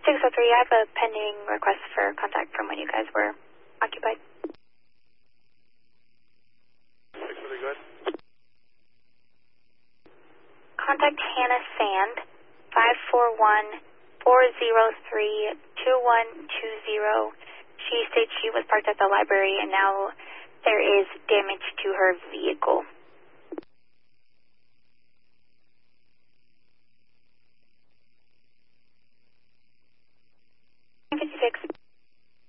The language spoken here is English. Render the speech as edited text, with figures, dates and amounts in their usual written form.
603, I have a pending request for contact from when you guys were occupied. 603, go ahead. Contact Hannah Sand, 541-403-2120. She states she was parked at the library and now there is damage to her vehicle.